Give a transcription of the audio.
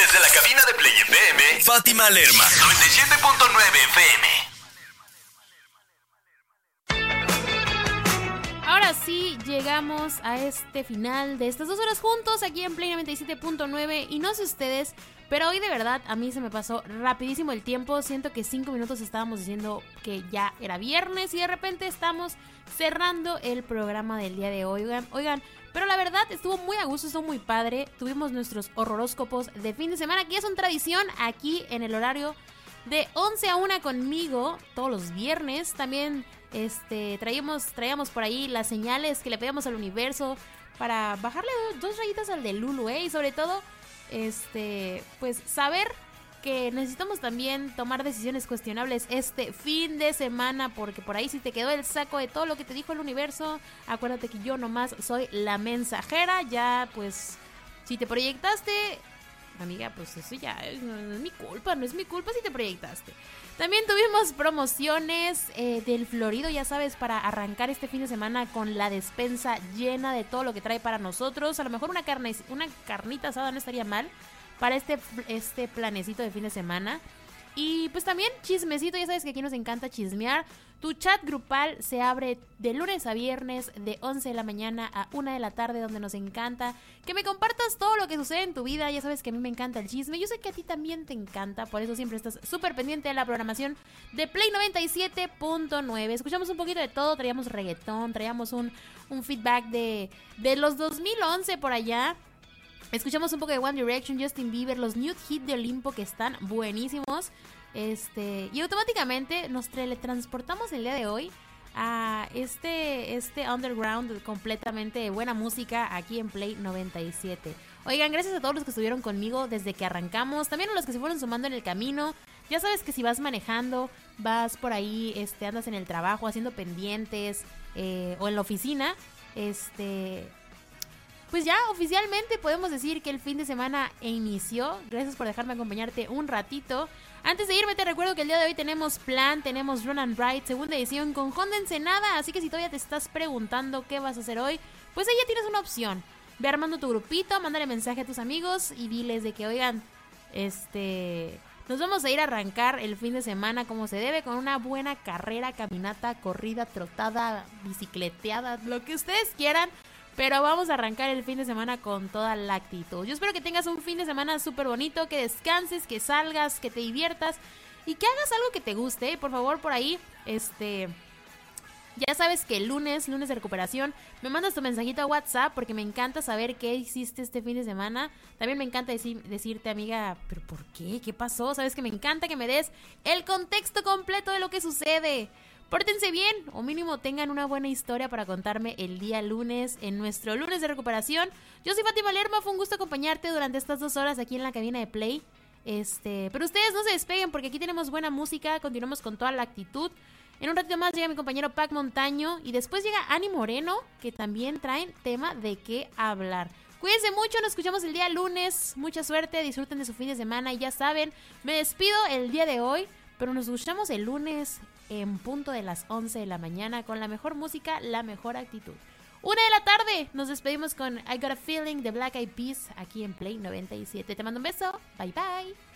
Desde la cabina de Play FM, Fátima Lerma, 97.9 FM. Ahora sí, llegamos a este final de estas 2 horas juntos aquí en Play 97.9 y no sé ustedes, pero hoy de verdad a mí se me pasó rapidísimo el tiempo. Siento que 5 minutos estábamos diciendo que ya era viernes y de repente estamos cerrando el programa del día de hoy. Oigan, pero la verdad estuvo muy a gusto, estuvo muy padre. Tuvimos nuestros horóscopos de fin de semana, que ya son tradición aquí en el horario de 11 a 1 conmigo todos los viernes. También traíamos por ahí las señales que le pedíamos al universo para bajarle 2 rayitas al de Lulu, y sobre todo pues saber que necesitamos también tomar decisiones cuestionables este fin de semana, porque por ahí si te quedó el saco de todo lo que te dijo el universo, acuérdate que yo nomás soy la mensajera. Ya pues si te proyectaste, amiga, pues eso ya no es mi culpa, no es mi culpa si te proyectaste. También tuvimos promociones del Florido, ya sabes, para arrancar este fin de semana con la despensa llena de todo lo que trae para nosotros. A lo mejor una carnita asada no estaría mal para este planecito de fin de semana. Y pues también chismecito, ya sabes que aquí nos encanta chismear. Tu chat grupal se abre de lunes a viernes de 11 de la mañana a 1 de la tarde, donde nos encanta que me compartas todo lo que sucede en tu vida. Ya sabes que a mí me encanta el chisme, yo sé que a ti también te encanta, por eso siempre estás súper pendiente de la programación de Play 97.9. Escuchamos un poquito de todo, traíamos reggaetón, traíamos un feedback de los 2011 por allá. Escuchamos un poco de One Direction, Justin Bieber, los New Hit de Olimpo, que están buenísimos. Y automáticamente nos teletransportamos el día de hoy a este underground completamente de buena música aquí en Play 97. Oigan, gracias a todos los que estuvieron conmigo desde que arrancamos, también a los que se fueron sumando en el camino. Ya sabes que si vas manejando, vas por ahí, andas en el trabajo haciendo pendientes o en la oficina, pues ya oficialmente podemos decir que el fin de semana inició. Gracias por dejarme acompañarte un ratito. Antes de irme te recuerdo que el día de hoy tenemos plan, tenemos Run and Ride, segunda edición con Honda Ensenada. Así que si todavía te estás preguntando qué vas a hacer hoy, pues ahí ya tienes una opción. Ve armando tu grupito, mándale mensaje a tus amigos y diles de que, oigan, nos vamos a ir a arrancar el fin de semana como se debe, con una buena carrera, caminata, corrida, trotada, bicicleteada, lo que ustedes quieran. Pero vamos a arrancar el fin de semana con toda la actitud. Yo espero que tengas un fin de semana súper bonito, que descanses, que salgas, que te diviertas y que hagas algo que te guste. Por favor, por ahí, ya sabes que el lunes de recuperación, me mandas tu mensajito a WhatsApp porque me encanta saber qué hiciste este fin de semana. También me encanta decirte, amiga, ¿pero por qué? ¿Qué pasó? Sabes que me encanta que me des el contexto completo de lo que sucede. Pórtense bien, o mínimo tengan una buena historia para contarme el día lunes, en nuestro lunes de recuperación. Yo soy Fátima Lerma, fue un gusto acompañarte durante estas 2 horas aquí en la cabina de Play. Pero ustedes no se despeguen porque aquí tenemos buena música, continuamos con toda la actitud. En un ratito más llega mi compañero Pac Montaño y después llega Ani Moreno, que también traen tema de qué hablar. Cuídense mucho, nos escuchamos el día lunes, mucha suerte, disfruten de su fin de semana y ya saben, me despido el día de hoy, pero nos escuchamos el lunes en punto de las 11 de la mañana con la mejor música, la mejor actitud. 1 de la tarde, nos despedimos con I Got a Feeling de Black Eyed Peas aquí en Play 97. Te mando un beso, bye bye.